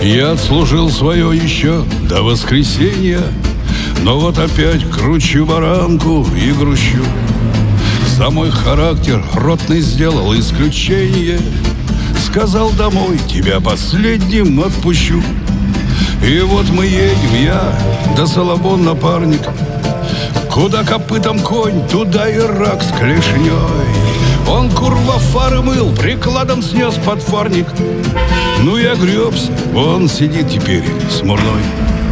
Я отслужил свое еще до воскресенья, но вот опять кручу баранку и грущу. За мой характер ротный сделал исключение. Сказал домой, тебя последним отпущу. И вот мы едем, я да Соломон напарник. Куда копытом конь, туда и рак с клешней. Он, курва, фары мыл, прикладом снес подфарник. Ну я гребся, он сидит теперь смурной.